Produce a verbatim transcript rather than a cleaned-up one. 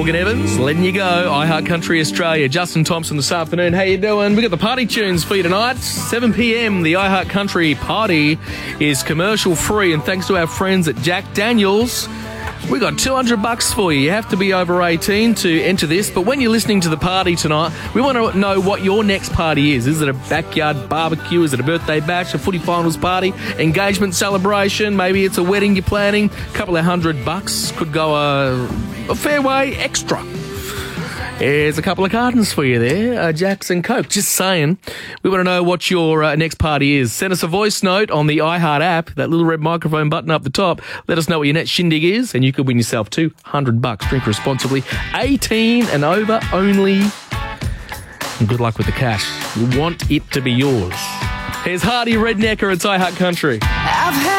Morgan Evans, letting you go. iHeart Country Australia. Justin Thompson this afternoon. How you doing? We got the party tunes for you tonight. seven p.m. The iHeart Country party is commercial free, and thanks to our friends at Jack Daniels, we got two hundred bucks for you. You have to be over eighteen to enter this, but when you're listening to the party tonight, we want to know what your next party is. Is it a backyard barbecue? Is it a birthday bash, a footy finals party, engagement celebration? Maybe it's a wedding you're planning. A couple of hundred bucks could go a, a fair way extra. There's a couple of cartons for you there, uh, Jackson Coke. Just saying. We want to know what your uh, next party is. Send us a voice note on the iHeart app, that little red microphone button up the top. Let us know what your next shindig is, and you could win yourself two hundred bucks. Drink responsibly. eighteen and over only. And good luck with the cash. We want it to be yours. Here's Hardy Rednecker at iHeart Country. I've had